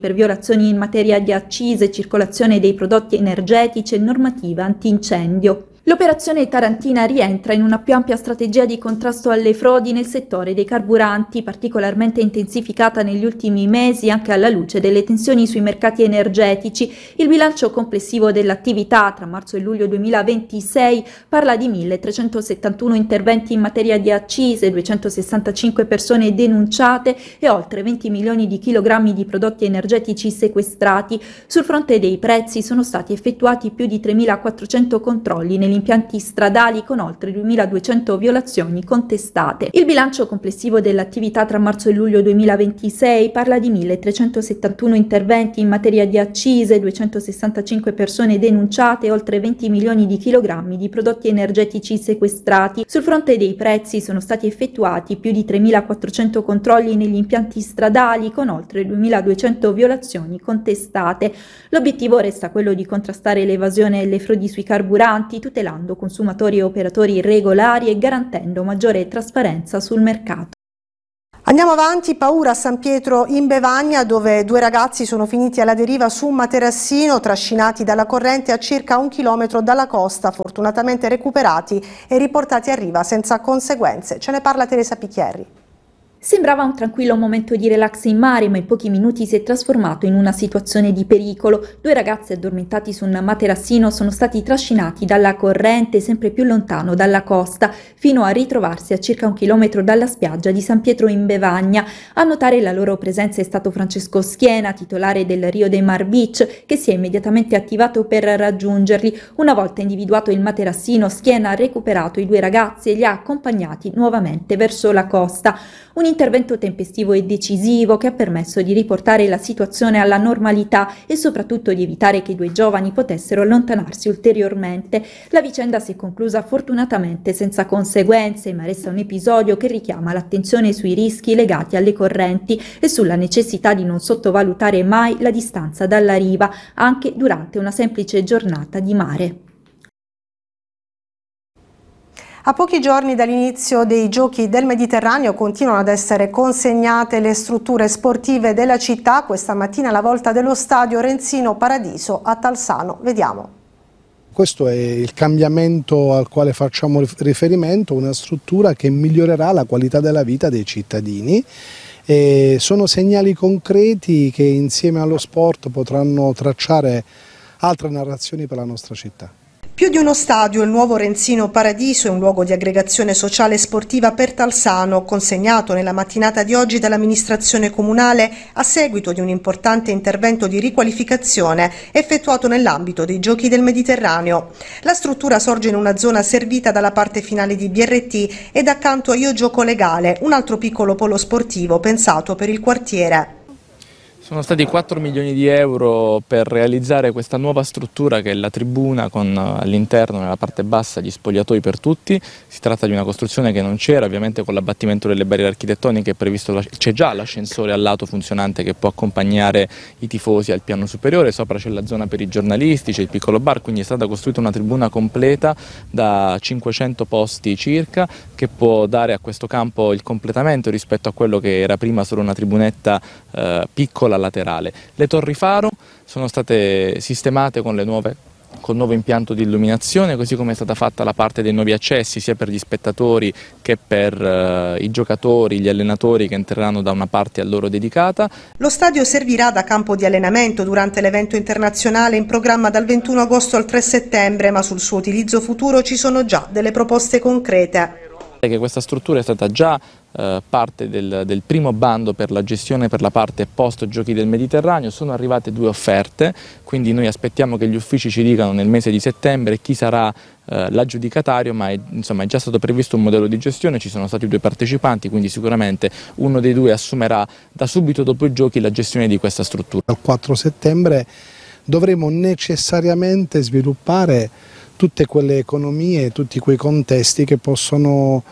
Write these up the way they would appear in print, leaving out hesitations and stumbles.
per violazioni in materia di accise, circolazione dei prodotti energetici e normativa antincendio. L'operazione Tarantina rientra in una più ampia strategia di contrasto alle frodi nel settore dei carburanti, particolarmente intensificata negli ultimi mesi anche alla luce delle tensioni sui mercati energetici. Il bilancio complessivo dell'attività tra marzo e luglio 2026 parla di 1.371 interventi in materia di accise, 265 persone denunciate e oltre 20 milioni di chilogrammi di prodotti energetici sequestrati. Sul fronte dei prezzi sono stati effettuati più di 3.400 controlli negli impianti stradali con oltre 2.200 violazioni contestate. Il bilancio complessivo dell'attività tra marzo e luglio 2026 parla di 1.371 interventi in materia di accise, 265 persone denunciate e oltre 20 milioni di chilogrammi di prodotti energetici sequestrati. Sul fronte dei prezzi sono stati effettuati più di 3.400 controlli negli impianti stradali con oltre 2.200 violazioni contestate. L'obiettivo resta quello di contrastare l'evasione e le frodi sui carburanti, tutelando consumatori e operatori regolari e garantendo maggiore trasparenza sul mercato. Andiamo avanti, paura a San Pietro in Bevagna, dove 2 ragazzi sono finiti alla deriva su un materassino trascinati dalla corrente a circa 1 chilometro dalla costa, fortunatamente recuperati e riportati a riva senza conseguenze. Ce ne parla Teresa Picchierri. Sembrava un tranquillo momento di relax in mare, ma in pochi minuti si è trasformato in una situazione di pericolo. 2 ragazzi addormentati su un materassino sono stati trascinati dalla corrente sempre più lontano dalla costa, fino a ritrovarsi a circa 1 chilometro dalla spiaggia di San Pietro in Bevagna. A notare la loro presenza è stato Francesco Schiena, titolare del Rio de Mar Beach, che si è immediatamente attivato per raggiungerli. Una volta individuato il materassino, Schiena ha recuperato i 2 ragazzi e li ha accompagnati nuovamente verso la costa. Un intervento tempestivo e decisivo che ha permesso di riportare la situazione alla normalità e soprattutto di evitare che i 2 giovani potessero allontanarsi ulteriormente. La vicenda si è conclusa fortunatamente senza conseguenze, ma resta un episodio che richiama l'attenzione sui rischi legati alle correnti e sulla necessità di non sottovalutare mai la distanza dalla riva, anche durante una semplice giornata di mare. A pochi giorni dall'inizio dei Giochi del Mediterraneo continuano ad essere consegnate le strutture sportive della città. Questa mattina la volta dello stadio Renzino Paradiso a Talsano. Vediamo. Questo è il cambiamento al quale facciamo riferimento, una struttura che migliorerà la qualità della vita dei cittadini. E sono segnali concreti che insieme allo sport potranno tracciare altre narrazioni per la nostra città. Più di uno stadio, il nuovo Renzino Paradiso è un luogo di aggregazione sociale e sportiva per Talsano, consegnato nella mattinata di oggi dall'amministrazione comunale a seguito di un importante intervento di riqualificazione effettuato nell'ambito dei Giochi del Mediterraneo. La struttura sorge in una zona servita dalla parte finale di BRT ed accanto a Io Gioco Legale, un altro piccolo polo sportivo pensato per il quartiere. Sono stati 4 milioni di euro per realizzare questa nuova struttura che è la tribuna con all'interno, nella parte bassa, gli spogliatoi per tutti. Si tratta di una costruzione che non c'era, ovviamente con l'abbattimento delle barriere architettoniche è previsto, c'è già l'ascensore al lato funzionante che può accompagnare i tifosi al piano superiore, sopra c'è la zona per i giornalisti, c'è il piccolo bar, quindi è stata costruita una tribuna completa da 500 posti circa che può dare a questo campo il completamento rispetto a quello che era prima solo una tribunetta piccola laterale. Le torri faro sono state sistemate con col nuovo impianto di illuminazione, così come è stata fatta la parte dei nuovi accessi sia per gli spettatori che per i giocatori, gli allenatori che entreranno da una parte a loro dedicata. Lo stadio servirà da campo di allenamento durante l'evento internazionale in programma dal 21 agosto al 3 settembre, ma sul suo utilizzo futuro ci sono già delle proposte concrete. Che questa struttura è stata già parte del primo bando per la gestione per la parte post Giochi del Mediterraneo, sono arrivate 2 offerte, quindi noi aspettiamo che gli uffici ci dicano nel mese di settembre chi sarà l'aggiudicatario, ma è già stato previsto un modello di gestione, ci sono stati 2 partecipanti, quindi sicuramente uno dei 2 assumerà da subito dopo i Giochi la gestione di questa struttura. Al 4 settembre dovremo necessariamente sviluppare tutte quelle economie, tutti quei contesti che possono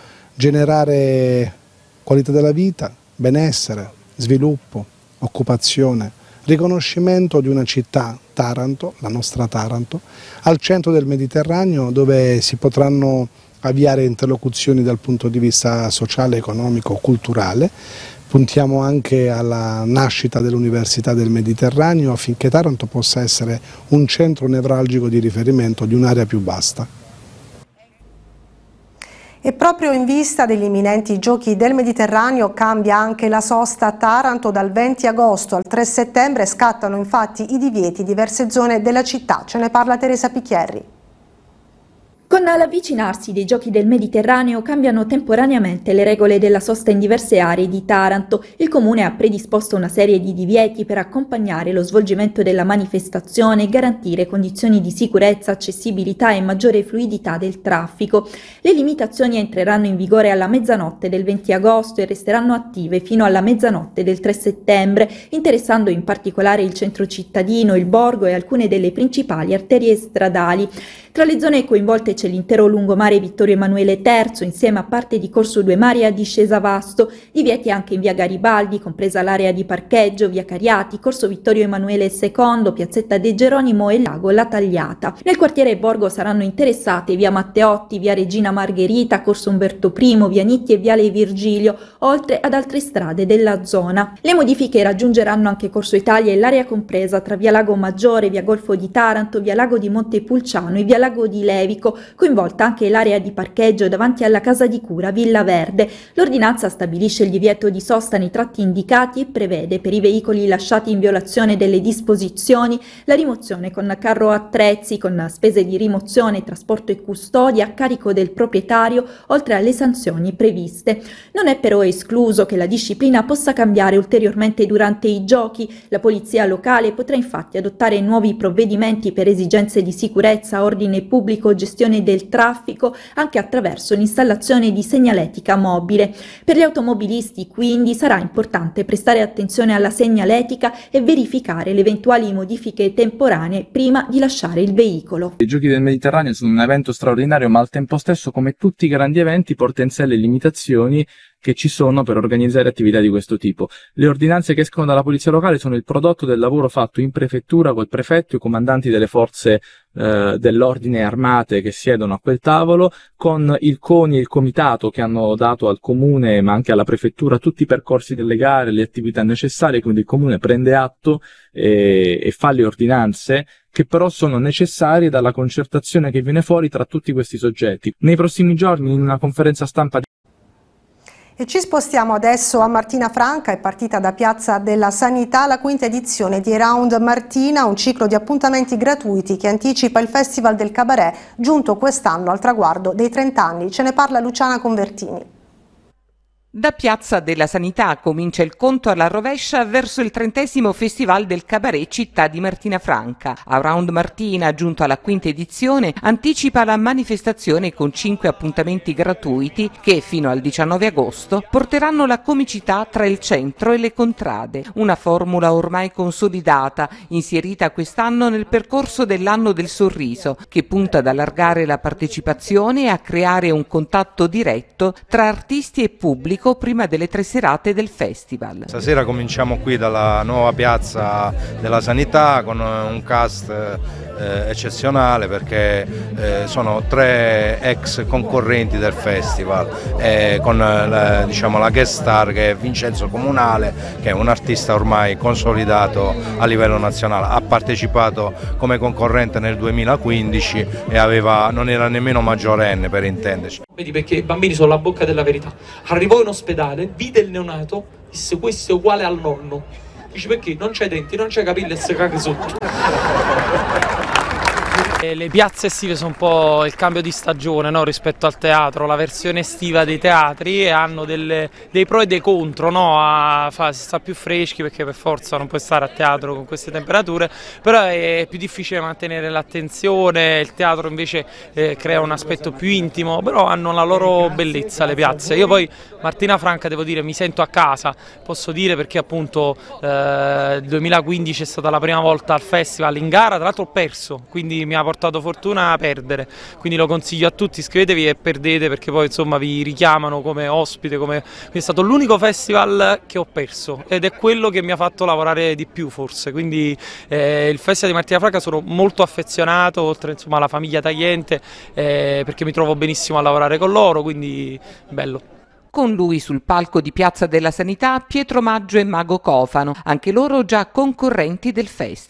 generare qualità della vita, benessere, sviluppo, occupazione, riconoscimento di una città, Taranto, la nostra Taranto, al centro del Mediterraneo, dove si potranno avviare interlocuzioni dal punto di vista sociale, economico, culturale, puntiamo anche alla nascita dell'Università del Mediterraneo affinché Taranto possa essere un centro nevralgico di riferimento di un'area più vasta. E proprio in vista degli imminenti Giochi del Mediterraneo cambia anche la sosta a Taranto. Dal 20 agosto al 3 settembre scattano infatti i divieti in diverse zone della città. Ce ne parla Teresa Picchierri. Con l'avvicinarsi dei Giochi del Mediterraneo cambiano temporaneamente le regole della sosta in diverse aree di Taranto. Il Comune ha predisposto una serie di divieti per accompagnare lo svolgimento della manifestazione e garantire condizioni di sicurezza, accessibilità e maggiore fluidità del traffico. Le limitazioni entreranno in vigore alla mezzanotte del 20 agosto e resteranno attive fino alla mezzanotte del 3 settembre, interessando in particolare il centro cittadino, il borgo e alcune delle principali arterie stradali. Tra le zone coinvolte c'è l'intero lungomare Vittorio Emanuele III, insieme a parte di Corso Due Mari a Discesa Vasto, divieti anche in via Garibaldi, compresa l'area di parcheggio, via Cariati, Corso Vittorio Emanuele II, piazzetta De Geronimo e lago La Tagliata. Nel quartiere Borgo saranno interessate via Matteotti, via Regina Margherita, Corso Umberto I, via Nitti e viale Virgilio, oltre ad altre strade della zona. Le modifiche raggiungeranno anche Corso Italia e l'area compresa tra via Lago Maggiore, via Golfo di Taranto, via Lago di Montepulciano e via Lago di Levico, coinvolta anche l'area di parcheggio davanti alla casa di cura Villa Verde. L'ordinanza stabilisce il divieto di sosta nei tratti indicati e prevede per i veicoli lasciati in violazione delle disposizioni la rimozione con carro attrezzi, con spese di rimozione, trasporto e custodia a carico del proprietario, oltre alle sanzioni previste. Non è però escluso che la disciplina possa cambiare ulteriormente durante i giochi. La polizia locale potrà infatti adottare nuovi provvedimenti per esigenze di sicurezza, ordine pubblico, gestione del traffico, anche attraverso l'installazione di segnaletica mobile. Per gli automobilisti quindi sarà importante prestare attenzione alla segnaletica e verificare le eventuali modifiche temporanee prima di lasciare il veicolo. I Giochi del Mediterraneo sono un evento straordinario, ma al tempo stesso, come tutti i grandi eventi, porta in sé le limitazioni che ci sono per organizzare attività di questo tipo. Le ordinanze che escono dalla polizia locale sono il prodotto del lavoro fatto in prefettura col prefetto, i comandanti delle forze dell'ordine armate che siedono a quel tavolo, con il CONI e il comitato che hanno dato al comune ma anche alla prefettura tutti i percorsi delle gare, le attività necessarie, quindi il comune prende atto e fa le ordinanze che però sono necessarie dalla concertazione che viene fuori tra tutti questi soggetti. Nei prossimi giorni, in una conferenza stampa E ci spostiamo adesso a Martina Franca. È partita da Piazza della Sanità la quinta edizione di Around Martina, un ciclo di appuntamenti gratuiti che anticipa il Festival del Cabaret, giunto quest'anno al traguardo dei 30 anni. Ce ne parla Luciana Convertini. Da Piazza della Sanità comincia il conto alla rovescia verso il 30° Festival del Cabaret Città di Martina Franca. Around Martina, giunto alla quinta edizione, anticipa la manifestazione con 5 appuntamenti gratuiti che fino al 19 agosto porteranno la comicità tra il centro e le contrade. Una formula ormai consolidata, inserita quest'anno nel percorso dell'anno del sorriso, che punta ad allargare la partecipazione e a creare un contatto diretto tra artisti e pubblico prima delle 3 serate del festival. Stasera cominciamo qui dalla nuova Piazza della Sanità con un cast eccezionale, perché sono 3 ex concorrenti del festival, con la guest star che è Vincenzo Comunale, che è un artista ormai consolidato a livello nazionale. Ha partecipato come concorrente nel 2015 e non era nemmeno maggiorenne, per intenderci. Vedi, perché i bambini sono la bocca della verità. Arrivò in ospedale, vide il neonato, disse: questo è uguale al nonno. Dice: perché? Non c'hai denti, non c'hai capelli e si caga sotto. Le piazze estive sono un po' il cambio di stagione, no? Rispetto al teatro, la versione estiva dei teatri, e hanno dei pro e dei contro, no? Si sta più freschi perché per forza non puoi stare a teatro con queste temperature, però è più difficile mantenere l'attenzione. Il teatro invece crea un aspetto più intimo, però hanno la loro bellezza le piazze. Io poi Martina Franca, devo dire, mi sento a casa, posso dire, perché appunto il 2015 è stata la prima volta al festival in gara, tra l'altro ho perso, quindi mi ha portato fortuna a perdere, quindi lo consiglio a tutti: iscrivetevi e perdete, perché poi insomma vi richiamano come ospite, quindi è stato l'unico festival che ho perso ed è quello che mi ha fatto lavorare di più forse, quindi il Festival di Martina Franca sono molto affezionato, oltre insomma alla famiglia Tagliente, perché mi trovo benissimo a lavorare con loro, quindi bello. Con lui sul palco di Piazza della Sanità Pietro Maggio e Mago Cofano, anche loro già concorrenti del festival.